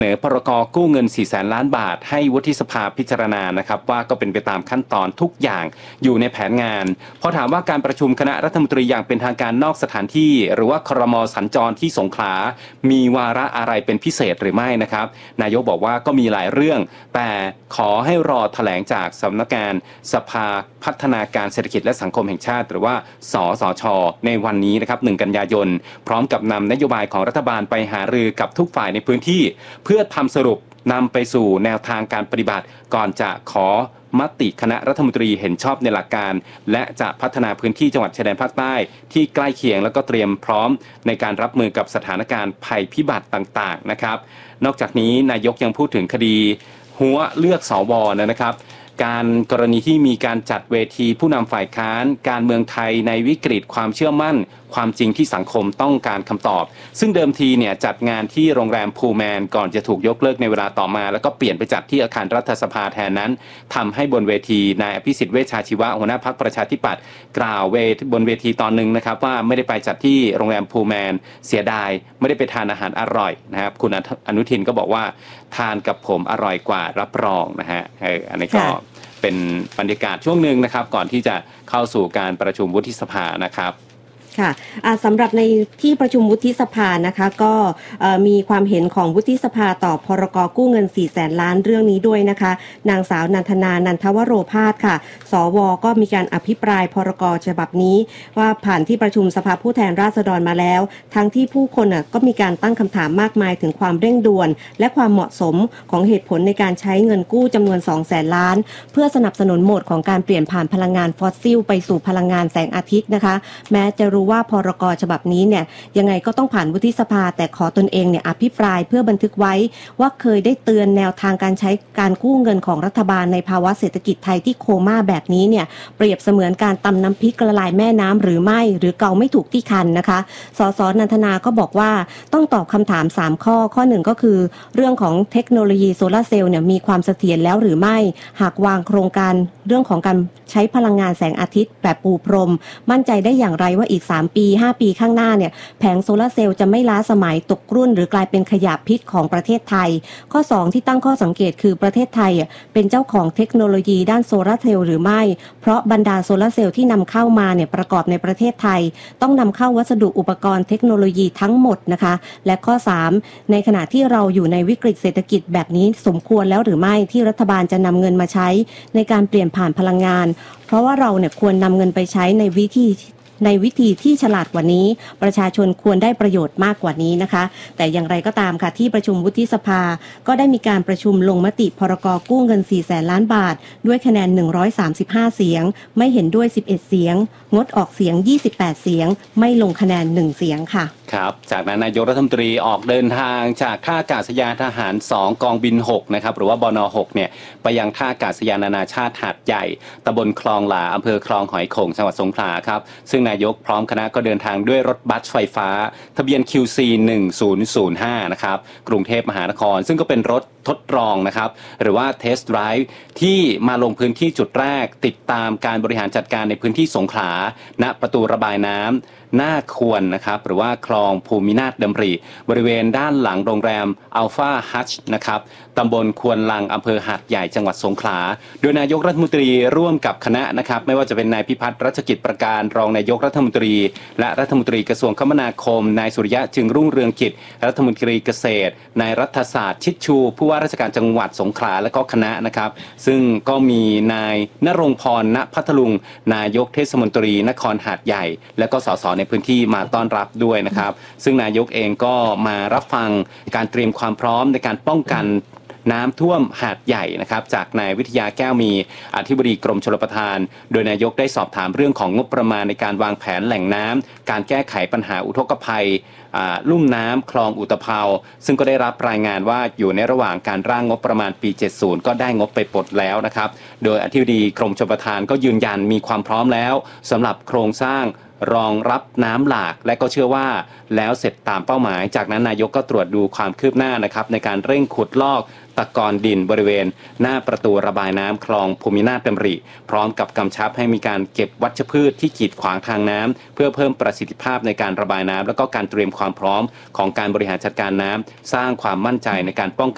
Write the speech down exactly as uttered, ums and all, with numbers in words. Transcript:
เสนอพรกกู้เงินสี่แสนล้านบาทให้วุฒิสภาพิจารณานะครับว่าก็เป็นไปตามขั้นตอนทุกอย่างอยู่ในแผนงานพอถามว่าการประชุมคณะรัฐมนตรีอย่างเป็นทางการนอกสถานที่หรือว่าครม.สัญจรที่สงขลามีวาระอะไรเป็นพิเศษหรือไม่นะครับนายกบอกว่าก็มีหลายเรื่องแต่ขอให้รอแถลงจากสำนักงานสภาพัฒนาการเศรษฐกิจและสังคมแห่งชาติหรือว่าสสช.ในวันนี้นะครับหนึ่งกันยายนพร้อมกับนำนโยบายของรัฐบาลไปหารือกับทุกฝ่ายในพื้นที่เพื่อทำสรุปนำไปสู่แนวทางการปฏิบัติก่อนจะขอมติคณะรัฐมนตรีเห็นชอบในหลักการและจะพัฒนาพื้นที่จังหวัดชายแดนภาคใต้ที่ใกล้เคียงแล้วก็เตรียมพร้อมในการรับมือกับสถานการณ์ภัยพิบัติต่างๆนะครับนอกจากนี้นายกยังพูดถึงคดีหัวเลือกสวนะครับการกรณีที่มีการจัดเวทีผู้นำฝ่ายค้านการเมืองไทยในวิกฤตความเชื่อมั่นความจริงที่สังคมต้องการคำตอบซึ่งเดิมทีเนี่ยจัดงานที่โรงแรมพูแมนก่อนจะถูกยกเลิกในเวลาต่อมาแล้วก็เปลี่ยนไปจัดที่อาคารรัฐสภาแทนนั้นทำให้บนเวทีนายอภิสิทธิ์เวชชาชีวะหัวหน้าพรรคประชาธิปัตย์กล่าวเวทบนเวทีตอนหนึ่งนะครับว่าไม่ได้ไปจัดที่โรงแรมพูแมนเสียดายไม่ได้ไปทานอาหารอร่อยนะครับคุณอนุทินก็บอกว่าทานกับผมอร่อยกว่ารับรองนะฮะเอออันนี้ก็เป็นบรรยากาศช่วงหนึ่งนะครับก่อนที่จะเข้าสู่การประชุมวุฒิสภานะครับค่ะสำหรับในที่ประชุมวุฒิสภานะคะก็มีความเห็นของวุฒิสภาต่อพรกกู้เงินสี่แสนล้านเรื่องนี้ด้วยนะคะนางสาวนันทนานันทวโรภาสค่ะสวก็มีการอภิปรายพรกฉบับนี้ว่าผ่านที่ประชุมสภาผู้แทนราษฎรมาแล้วทั้งที่ผู้คนก็มีการตั้งคำถามมากมายถึงความเร่งด่วนและความเหมาะสมของเหตุผลในการใช้เงินกู้จำนวนสองแสนล้านเพื่อสนับสนุนโหมดของการเปลี่ยนผ่านพลังงานฟอสซิลไปสู่พลังงานแสงอาทิตย์นะคะแม้จะรู้ว่าพรกฉบับนี้เนี่ยยังไงก็ต้องผ่านวุฒิสภาแต่ขอตนเองเนี่ยอภิปรายเพื่อบันทึกไว้ว่าเคยได้เตือนแนวทางการใช้การกู้เงินของรัฐบาลในภาวะเศรษฐกิจไทยที่โคม่าแบบนี้เนี่ยเปรียบเสมือนการตำน้ำพริกละลายแม่น้ำหรือไม่หรือเกาไม่ถูกที่คันนะคะสสนันทนาก็บอกว่าต้องตอบคำถามสามข้อข้อหนึ่งก็คือเรื่องของเทคโนโลยีโซลาร์เซลล์เนี่ยมีความเสถียรแล้วหรือไม่หากวางโครงการเรื่องของการใช้พลังงานแสงอาทิตย์แบบปูพรมมั่นใจได้อย่างไรว่าอีกสามปีห้าปีข้างหน้าเนี่ยแผงโซลาร์เซลล์จะไม่ล้าสมัยตกรุ่นหรือกลายเป็นขยะพิษของประเทศไทยข้อสองที่ตั้งข้อสังเกตคือประเทศไทยเป็นเจ้าของเทคโนโลยีด้านโซลาร์เซลล์หรือไม่เพราะบรรดาโซลาร์เซลล์ที่นำเข้ามาเนี่ยประกอบในประเทศไทยต้องนำเข้าวัสดุอุปกรณ์เทคโนโลยีทั้งหมดนะคะและข้อสามในขณะที่เราอยู่ในวิกฤตเศรษฐกิจแบบนี้สมควรแล้วหรือไม่ที่รัฐบาลจะนำเงินมาใช้ในการเปลี่ยนผ่านพลังงานเพราะว่าเราเนี่ยควรนำเงินไปใช้ในวิธีในวิธีที่ฉลาดกว่านี้ประชาชนควรได้ประโยชน์มากกว่านี้นะคะแต่อย่างไรก็ตามค่ะที่ประชุมวุฒิสภาก็ได้มีการประชุมลงมติพรกกู้เงินสี่แสนล้านบาทด้วยคะแนนหนึ่งร้อยสามสิบห้าเสียงไม่เห็นด้วยสิบเอ็ดเสียงงดออกเสียงยี่สิบแปดเสียงไม่ลงคะแนนหนึ่งเสียงค่ะครับจากนั้นนายกรัฐมนตรีออกเดินทางจากท่าอากาศยานทหารสองกองบินหกนะครับหรือว่าบนหกเนี่ยไปยังท่าอากาศยานนานาชาติหาดใหญ่ตำบลคลองหลาอำเภอคลองหอยโข่งจังหวัดสงขลาครับซึ่งนายกพร้อมคณะก็เดินทางด้วยรถบัสไฟฟ้าทะเบียน คิว ซี หนึ่งศูนย์ศูนย์ห้านะครับกรุงเทพมหานครซึ่งก็เป็นรถทดลองนะครับหรือว่าเทสต์ไดรฟ์ที่มาลงพื้นที่จุดแรกติดตามการบริหารจัดการในพื้นที่สงขลาณประตูระบายน้ำหน้าควรนะครับหรือว่าคลองภูมินาถดำริบริเวณด้านหลังโรงแรมอัลฟาฮัชนะครับตำบลควนลังอำเภอหาดใหญ่จังหวัดสงขลาโดยนายกรัฐมนตรีร่วมกับคณะนะครับไม่ว่าจะเป็นนายพิพัฒน์รัชกิจประการรองนายกรัฐมนตรีและรัฐมนตรีกระทรวงคมนาคมนายสุริยะจึงรุ่งเรืองกิจรัฐมนตรีเกษตรนายรัฐศาสตร์ชิดชูผู้ว่าราชการจังหวัดสงขลาและก็คณะนะครับซึ่งก็มีนายณรงค์พรณพัทลุงนายกเทศมนตรีนครหาดใหญ่และก็สสในพื้นที่มาต้อนรับด้วยนะครับซึ่งนายกเองก็มารับฟังการเตรียมความพร้อมในการป้องกันน้ำท่วมหาดใหญ่นะครับจากนายวิทยาแก้วมีอธิบดีกรมชลประทานโดยนายกได้สอบถามเรื่องของงบประมาณในการวางแผนแหล่งน้ำการแก้ไขปัญหาอุทกภัยลุ่มน้ำคลองอุตภาวซึ่งก็ได้รับรายงานว่าอยู่ในระหว่างการร่างงบประมาณปีเจ็ดสิบก็ได้งบไปปลดแล้วนะครับโดยอธิบดีกรมชลประทานก็ยืนยันมีความพร้อมแล้วสำหรับโครงสร้างรองรับน้ำหลากและก็เชื่อว่าแล้วเสร็จตามเป้าหมายจากนั้นนายกก็ตรวจดูความคืบหน้านะครับในการเร่งขุดลอกตะกอนดินบริเวณหน้าประตูระบายน้ำคลองภูมินาถดำริพร้อมกับกำชับให้มีการเก็บวัชพืชที่กีดขวางทางน้ำเพื่อเพิ่มประสิทธิภาพในการระบายน้ำและก็การเตรียมความพร้อมของการบริหารจัดการน้ำสร้างความมั่นใจในการป้องกัน